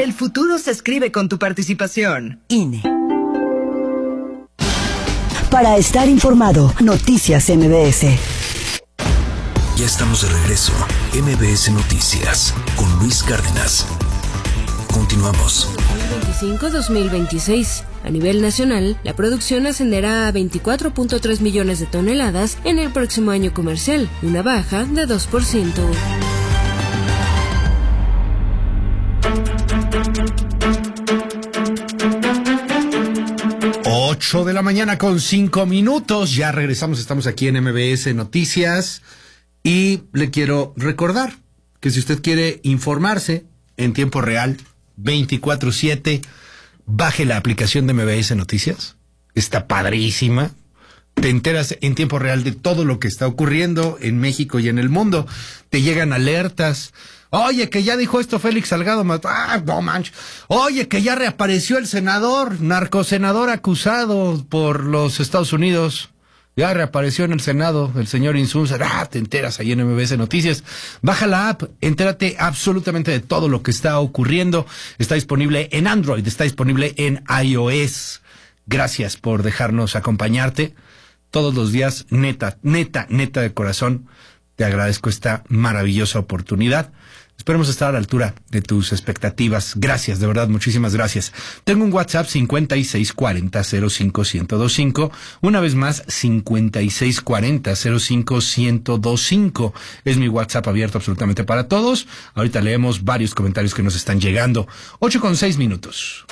El futuro se escribe con tu participación. INE. Para estar informado, Noticias MBS. Ya estamos de regreso. MBS Noticias con Luis Cárdenas. Continuamos. 2025-2026. A nivel nacional, la producción ascenderá a 24.3 millones de toneladas en el próximo año comercial, una baja de 2%. 8 de la mañana con 5 minutos. Ya regresamos, estamos aquí en MBS Noticias. Y le quiero recordar que si usted quiere informarse en tiempo real, 24/7, baje la aplicación de MBS Noticias. Está padrísima. Te enteras en tiempo real de todo lo que está ocurriendo en México y en el mundo. Te llegan alertas. Oye, que ya dijo esto Félix Salgado. No manches. Oye, que ya reapareció el senador, narcosenador acusado por los Estados Unidos. Ya reapareció en el Senado el señor Insunza. Te enteras ahí en MBS Noticias. Baja la app, entérate absolutamente de todo lo que está ocurriendo. Está disponible en Android, está disponible en iOS. Gracias por dejarnos acompañarte todos los días. Neta de corazón, te agradezco esta maravillosa oportunidad. Esperemos estar a la altura de tus expectativas. Gracias, de verdad, muchísimas gracias. Tengo un WhatsApp 5640-05-1025. Una vez más, 5640-05-1025. Es mi WhatsApp abierto absolutamente para todos. Ahorita leemos varios comentarios que nos están llegando. 8:06.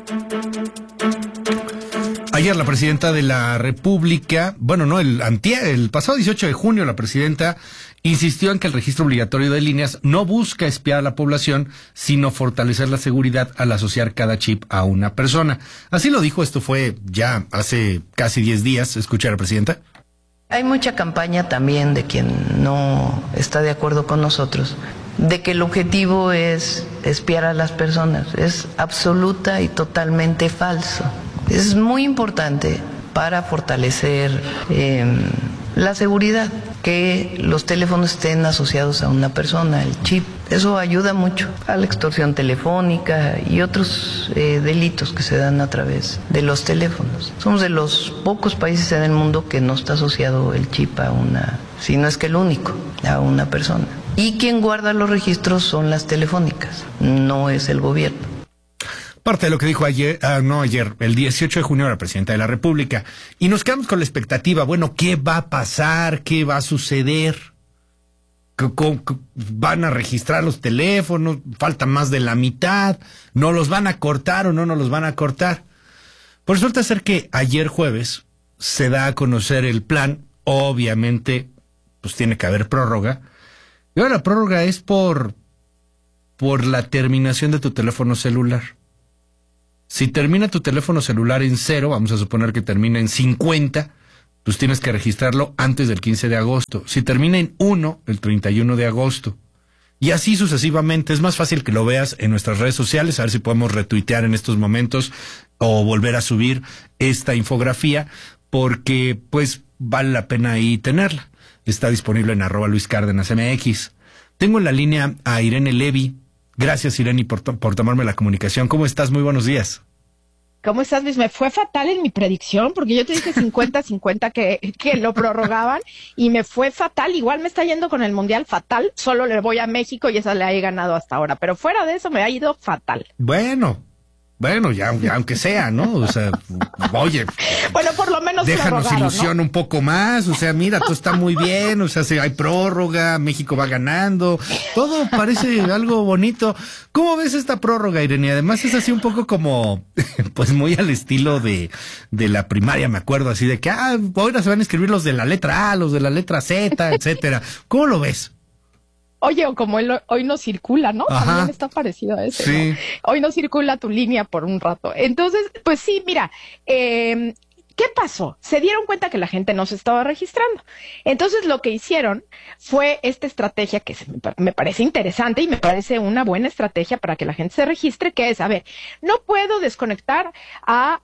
Ayer la presidenta de la República, el pasado 18 de junio, la presidenta insistió en que el registro obligatorio de líneas no busca espiar a la población, sino fortalecer la seguridad al asociar cada chip a una persona. Así lo dijo, esto fue ya hace casi 10 días. Escucha a la presidenta. Hay mucha campaña también de quien no está de acuerdo con nosotros, de que el objetivo es espiar a las personas. Es absoluta y totalmente falso. Es muy importante para fortalecer la seguridad que los teléfonos estén asociados a una persona, el chip. Eso ayuda mucho a la extorsión telefónica y otros delitos que se dan a través de los teléfonos. Somos de los pocos países en el mundo que no está asociado el chip a una, si no es que el único, a una persona. Y quien guarda los registros son las telefónicas, no es el gobierno. Parte de lo que dijo el 18 de junio la presidenta de la República. Y nos quedamos con la expectativa, ¿qué va a pasar? ¿Qué va a suceder? ¿Van a registrar los teléfonos? Falta más de la mitad. ¿No los van a cortar o no nos los van a cortar? Pues resulta ser que ayer jueves se da a conocer el plan. Obviamente, pues tiene que haber prórroga. Y ahora la prórroga es por la terminación de tu teléfono celular. Si termina tu teléfono celular en 0, vamos a suponer que termina en 50, pues tienes que registrarlo antes del 15 de agosto. Si termina en 1, el 31 de agosto. Y así sucesivamente. Es más fácil que lo veas en nuestras redes sociales, a ver si podemos retuitear en estos momentos o volver a subir esta infografía, porque pues vale la pena ahí tenerla. Está disponible en @LuisCárdenasMX. Tengo en la línea a Irene Levy. Gracias, Irene, por tomarme la comunicación. ¿Cómo estás? Muy buenos días. ¿Cómo estás, Luis? Me fue fatal en mi predicción, porque yo te dije 50-50 que lo prorrogaban, y me fue fatal. Igual me está yendo con el Mundial fatal. Solo le voy a México y esa la he ganado hasta ahora. Pero fuera de eso me ha ido fatal. Bueno, ya aunque sea, ¿no? O sea, oye. Bueno, por lo menos déjanos ilusión, ¿no? Un poco más. O sea, mira, todo está muy bien. O sea, hay prórroga, México va ganando. Todo parece algo bonito. ¿Cómo ves esta prórroga, Irene? Además es así un poco como, pues muy al estilo de la primaria, me acuerdo, así de que, ahora se van a escribir los de la letra A, los de la letra Z, etcétera. ¿Cómo lo ves? Oye, o como hoy no circula, ¿no? Ajá. También está parecido a ese, sí. ¿no? Hoy no circula tu línea por un rato. Entonces, pues sí, mira, ¿qué pasó? Se dieron cuenta que la gente no se estaba registrando. Entonces lo que hicieron fue esta estrategia que me parece interesante y me parece una buena estrategia para que la gente se registre, que es, no puedo desconectar a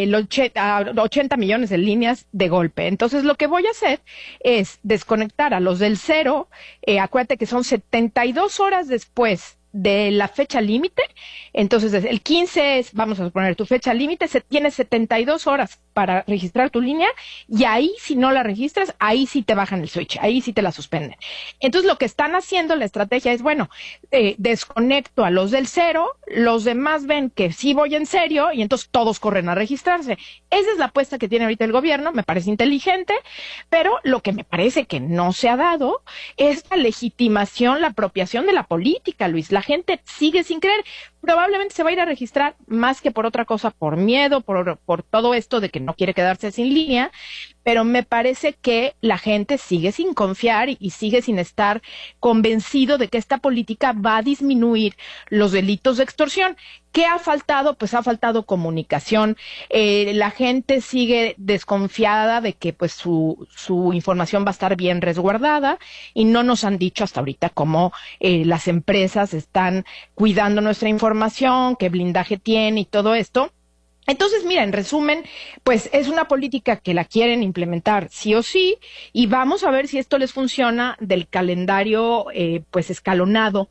80 millones de líneas de golpe. Entonces lo que voy a hacer es desconectar a los del 0, acuérdate que son 72 horas después de la fecha límite. Entonces, el 15 es, vamos a suponer, tu fecha límite, tienes 72 horas para registrar tu línea, y ahí, si no la registras, ahí sí te bajan el switch, ahí sí te la suspenden. Entonces, lo que están haciendo, la estrategia es, bueno, desconecto a los del 0, los demás ven que sí voy en serio, y entonces todos corren a registrarse. Esa es la apuesta que tiene ahorita el gobierno, me parece inteligente, pero lo que me parece que no se ha dado es la legitimación, la apropiación de la política, Luis. La gente sigue sin creer. Probablemente se va a ir a registrar más que por otra cosa, por miedo, por todo esto de que no quiere quedarse sin línea, pero me parece que la gente sigue sin confiar y sigue sin estar convencido de que esta política va a disminuir los delitos de extorsión. ¿Qué ha faltado? Pues ha faltado comunicación. La gente sigue desconfiada de que pues su información va a estar bien resguardada, y no nos han dicho hasta ahorita cómo las empresas están cuidando nuestra información, qué blindaje tiene y todo esto. Entonces, mira, en resumen, pues es una política que la quieren implementar sí o sí, y vamos a ver si esto les funciona del calendario pues escalonado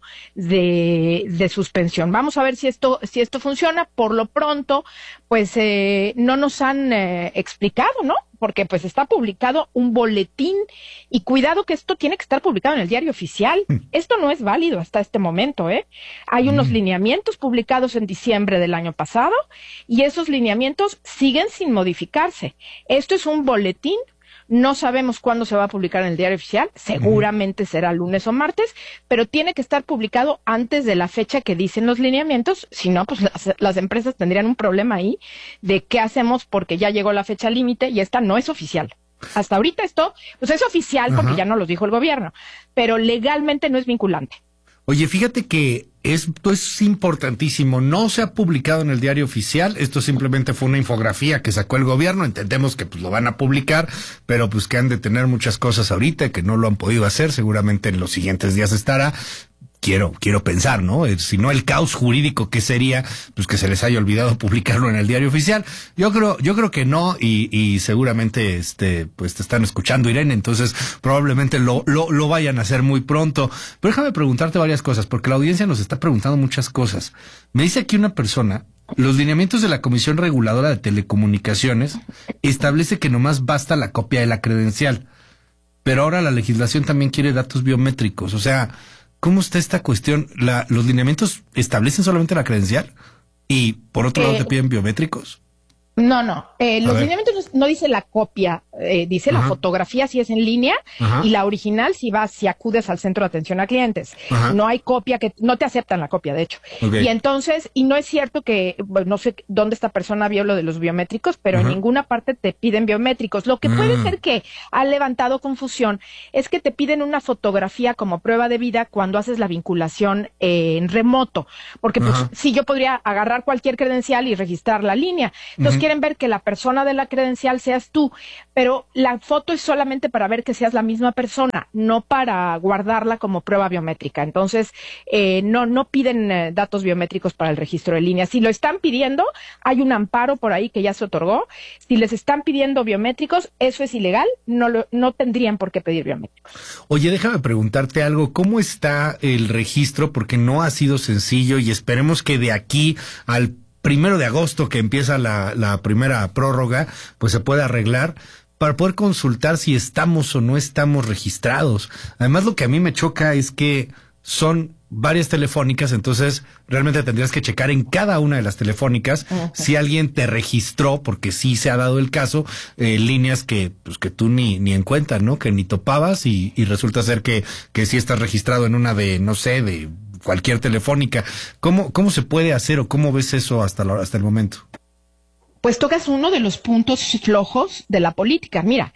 de suspensión. Vamos a ver si esto funciona. Por lo pronto, pues no nos han explicado, ¿no? Porque pues está publicado un boletín, y cuidado que esto tiene que estar publicado en el Diario Oficial. Esto no es válido hasta este momento, ¿eh? Hay unos lineamientos publicados en diciembre del año pasado, y esos lineamientos siguen sin modificarse. Esto es un boletín. No sabemos cuándo se va a publicar en el Diario Oficial, seguramente será lunes o martes, pero tiene que estar publicado antes de la fecha que dicen los lineamientos. Si no, pues las empresas tendrían un problema ahí de qué hacemos, porque ya llegó la fecha límite y esta no es oficial. Hasta ahorita esto pues es oficial porque ya no lo dijo el gobierno, pero legalmente no es vinculante. Oye, fíjate que esto es importantísimo. No se ha publicado en el Diario Oficial. Esto simplemente fue una infografía que sacó el gobierno. Entendemos que pues lo van a publicar, pero pues que han de tener muchas cosas ahorita que no lo han podido hacer. Seguramente en los siguientes días estará. Quiero pensar, ¿no? Si no, el caos jurídico que sería, pues que se les haya olvidado publicarlo en el Diario Oficial. Yo creo que no, y seguramente pues te están escuchando, Irene, entonces probablemente lo vayan a hacer muy pronto. Pero déjame preguntarte varias cosas, porque la audiencia nos está preguntando muchas cosas. Me dice aquí una persona: los lineamientos de la Comisión Reguladora de Telecomunicaciones establece que nomás basta la copia de la credencial, pero ahora la legislación también quiere datos biométricos. O sea, ¿cómo está esta cuestión? ¿Los lineamientos establecen solamente la credencial y por otro lado te piden biométricos? No. Los lineamientos no dice la copia, dice la fotografía si es en línea, y la original si acudes al centro de atención a clientes. No hay copia, que no te aceptan la copia, de hecho. Y entonces, y no es cierto que, bueno, no sé dónde esta persona vio lo de los biométricos, pero en ninguna parte te piden biométricos. Lo que puede ser que ha levantado confusión es que te piden una fotografía como prueba de vida cuando haces la vinculación en remoto. Porque pues sí, yo podría agarrar cualquier credencial y registrar la línea. Entonces quieren ver que la persona de la credencial seas tú, pero la foto es solamente para ver que seas la misma persona, no para guardarla como prueba biométrica. Entonces, no piden datos biométricos para el registro de línea. Si lo están pidiendo, hay un amparo por ahí que ya se otorgó. Si les están pidiendo biométricos, eso es ilegal, no tendrían por qué pedir biométricos. Oye, déjame preguntarte algo. ¿Cómo está el registro? Porque no ha sido sencillo, y esperemos que de aquí al 1 de agosto, que empieza la primera prórroga, pues se puede arreglar para poder consultar si estamos o no estamos registrados. Además, lo que a mí me choca es que son varias telefónicas, entonces realmente tendrías que checar en cada una de las telefónicas si alguien te registró, porque sí se ha dado el caso, líneas que tú ni en cuenta, ¿no? Que ni topabas, y resulta ser que sí estás registrado en una de, no sé, de cualquier telefónica. ¿Cómo se puede hacer, o cómo ves eso hasta el momento? Pues tocas uno de los puntos flojos de la política. Mira,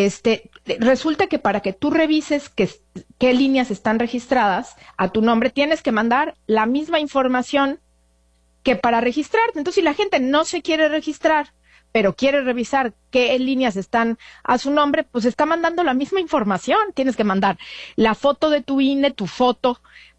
resulta que para que tú revises qué líneas están registradas a tu nombre, tienes que mandar la misma información que para registrarte. Entonces, si la gente no se quiere registrar, pero quiere revisar qué líneas están a su nombre, pues está mandando la misma información. Tienes que mandar la foto de tu INE, tu foto,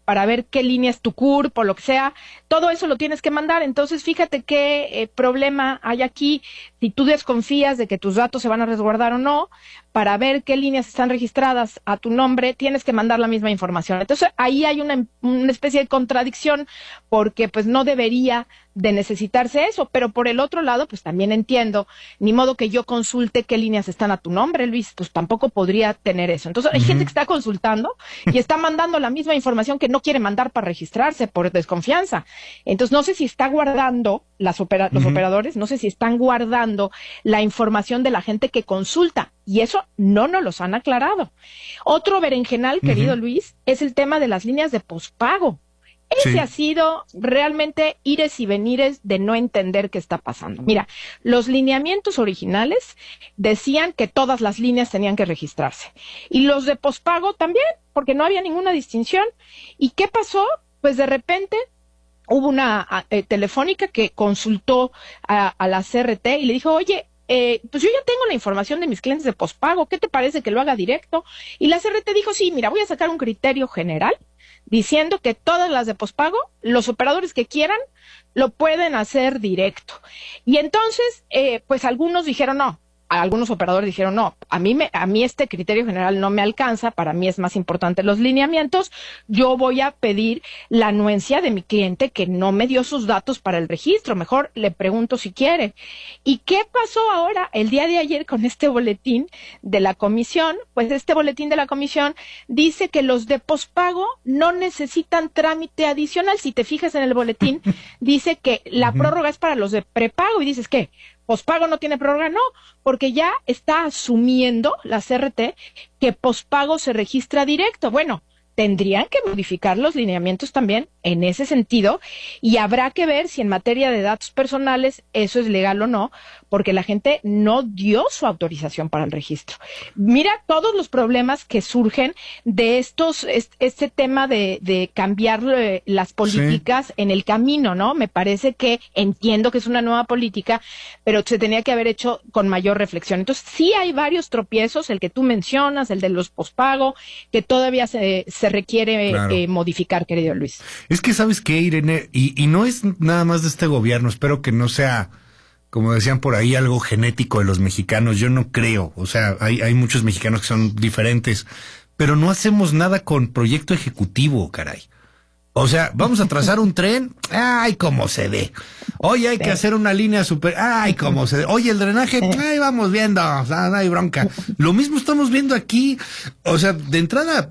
para ver qué línea es tu CURP o lo que sea, todo eso lo tienes que mandar. Entonces, fíjate qué problema hay aquí, si tú desconfías de que tus datos se van a resguardar o no, para ver qué líneas están registradas a tu nombre, tienes que mandar la misma información. Entonces, ahí hay una especie de contradicción, porque pues no debería de necesitarse eso, pero por el otro lado, pues también entiendo, ni modo que yo consulte qué líneas están a tu nombre, Luis, pues tampoco podría tener eso. Entonces, hay gente que está consultando y está mandando la misma información que no quiere mandar para registrarse por desconfianza. Entonces, no sé si está guardando los operadores, no sé si están guardando la información de la gente que consulta, y eso no nos los han aclarado. Otro berenjenal, querido Luis, es el tema de las líneas de pospago. Ese ha sido realmente ires y venires de no entender qué está pasando. Mira, los lineamientos originales decían que todas las líneas tenían que registrarse. Y los de pospago también, porque no había ninguna distinción. ¿Y qué pasó? Pues de repente hubo una telefónica que consultó a la CRT y le dijo, oye, pues yo ya tengo la información de mis clientes de pospago, ¿qué te parece que lo haga directo? Y la CRT dijo, sí, mira, voy a sacar un criterio general diciendo que todas las de pospago, los operadores que quieran, lo pueden hacer directo. Y entonces, pues algunos dijeron no. Algunos operadores dijeron, no, a mí este criterio general no me alcanza, para mí es más importante los lineamientos, yo voy a pedir la anuencia de mi cliente que no me dio sus datos para el registro, mejor le pregunto si quiere. ¿Y qué pasó ahora, el día de ayer, con este boletín de la comisión? Pues este boletín de la comisión dice que los de pospago no necesitan trámite adicional. Si te fijas en el boletín, dice que la prórroga es para los de prepago, y dices, ¿qué? ¿Pospago no tiene prórroga? No, porque ya está asumiendo la CRT que pospago se registra directo. Bueno, tendrían que modificar los lineamientos también en ese sentido, y habrá que ver si en materia de datos personales eso es legal o no, porque la gente no dio su autorización para el registro. Mira todos los problemas que surgen de este tema de cambiar las políticas en el camino, ¿no? Me parece que entiendo que es una nueva política, pero se tenía que haber hecho con mayor reflexión. Entonces, sí hay varios tropiezos, el que tú mencionas, el de los pospago, que todavía se requiere modificar, querido Luis. Es que, ¿sabes qué, Irene? Y no es nada más de este gobierno, espero que no sea, como decían por ahí, algo genético de los mexicanos. Yo no creo, o sea, hay muchos mexicanos que son diferentes, pero no hacemos nada con proyecto ejecutivo, caray. O sea, vamos a trazar un tren, ¡ay, cómo se ve! Oye, hay que hacer una línea super, ¡ay, cómo se ve! Oye, el drenaje, ¡ay, vamos viendo! O sea, no hay bronca. Lo mismo estamos viendo aquí. O sea, de entrada,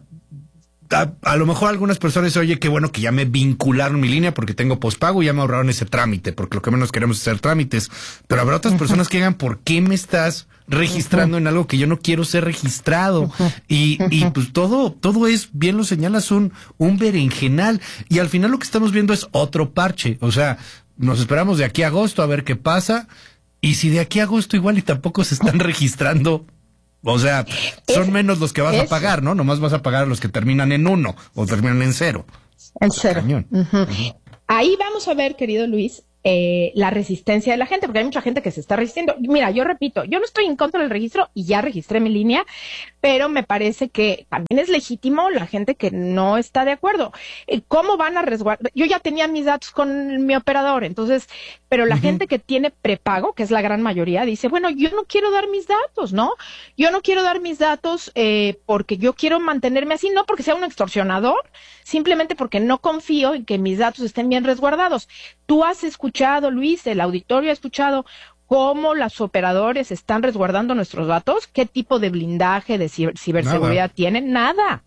a lo mejor algunas personas dicen, oye, qué bueno que ya me vincularon mi línea porque tengo pospago y ya me ahorraron ese trámite, porque lo que menos queremos es hacer trámites. Pero habrá otras personas que digan, ¿por qué me estás registrando en algo que yo no quiero ser registrado? Y pues todo es, bien lo señalas, un berenjenal. Y al final lo que estamos viendo es otro parche. O sea, nos esperamos de aquí a agosto a ver qué pasa. Y si de aquí a agosto igual y tampoco se están registrando, o sea, son menos los que vas a pagar, ¿no? Nomás vas a pagar a los que terminan en 1 o terminan en 0. En 0. Ahí vamos a ver, querido Luis, la resistencia de la gente, porque hay mucha gente que se está resistiendo. Mira, yo repito, yo no estoy en contra del registro y ya registré mi línea, pero me parece que también es legítimo la gente que no está de acuerdo. ¿Cómo van a resguardar? Yo ya tenía mis datos con mi operador, entonces, pero la gente que tiene prepago, que es la gran mayoría, dice, bueno, yo no quiero dar mis datos, ¿no? Yo no quiero dar mis datos porque yo quiero mantenerme así, no porque sea un extorsionador, simplemente porque no confío en que mis datos estén bien resguardados. Tú has escuchado, Luis, el auditorio ha escuchado cómo los operadores están resguardando nuestros datos, qué tipo de blindaje, de ciberseguridad tienen. Nada.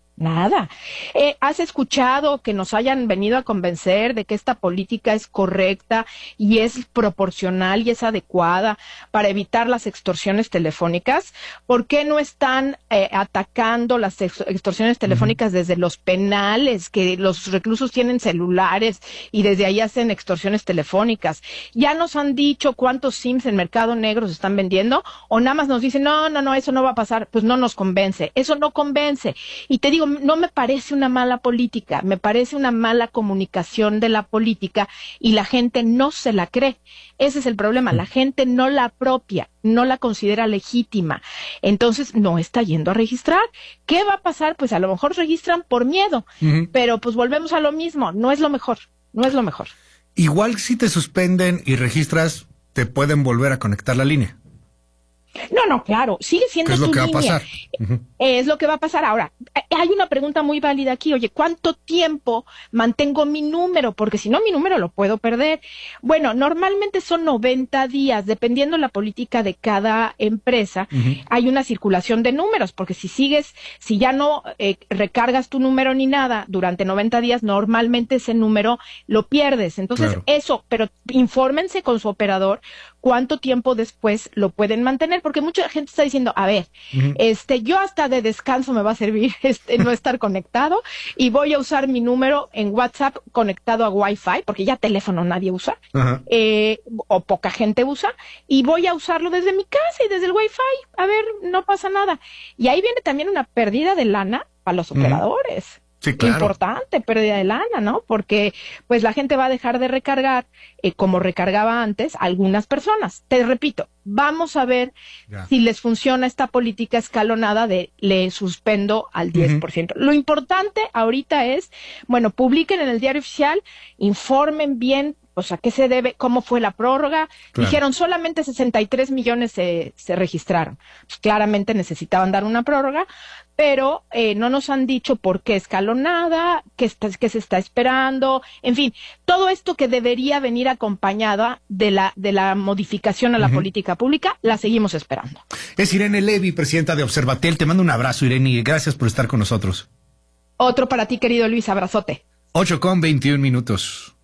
¿Has escuchado que nos hayan venido a convencer de que esta política es correcta y es proporcional y es adecuada para evitar las extorsiones telefónicas? ¿Por qué no están atacando las extorsiones telefónicas desde los penales, que los reclusos tienen celulares y desde ahí hacen extorsiones telefónicas? ¿Ya nos han dicho cuántos SIMs en Mercado Negro se están vendiendo? ¿O nada más nos dicen, no, eso no va a pasar? Pues no nos convence, eso no convence. Y te digo, no me parece una mala política, me parece una mala comunicación de la política y la gente no se la cree. Ese es el problema, la gente no la apropia, no la considera legítima, entonces no está yendo a registrar. ¿Qué va a pasar? Pues a lo mejor registran por miedo, pero pues volvemos a lo mismo, no es lo mejor, no es lo mejor. Igual si te suspenden y registras, te pueden volver a conectar la línea. No, claro, sigue siendo tu línea. ¿Qué es lo que va a pasar? Es lo que va a pasar. Ahora, hay una pregunta muy válida aquí. Oye, ¿cuánto tiempo mantengo mi número? Porque si no, mi número lo puedo perder. Bueno, normalmente son 90 días, dependiendo la política de cada empresa. Hay una circulación de números, porque si ya no recargas tu número ni nada durante 90 días, normalmente ese número lo pierdes. Entonces, claro, pero infórmense con su operador cuánto tiempo después lo pueden mantener, porque mucha gente está diciendo, a ver, yo hasta de descanso me va a servir no estar conectado y voy a usar mi número en WhatsApp conectado a Wi-Fi, porque ya teléfono nadie usa, o poca gente usa, y voy a usarlo desde mi casa y desde el Wi-Fi, a ver, no pasa nada. Y ahí viene también una pérdida de lana para los operadores. Sí, claro. Importante, pérdida de lana, ¿no? Porque pues la gente va a dejar de recargar como recargaba antes algunas personas. Te repito, vamos a ver si les funciona esta política escalonada de le suspendo al 10%. Lo importante ahorita es, bueno, publiquen en el diario oficial, informen bien, o sea, qué se debe, cómo fue la prórroga. Claro. Dijeron solamente 63 millones se registraron. Pues, claramente necesitaban dar una prórroga, pero no nos han dicho por qué escalonada, qué se está esperando, en fin, todo esto que debería venir acompañada de la modificación a la política pública, la seguimos esperando. Es Irene Levy, presidenta de Observatel. Te mando un abrazo, Irene, y gracias por estar con nosotros. Otro para ti, querido Luis, abrazote. 8:21.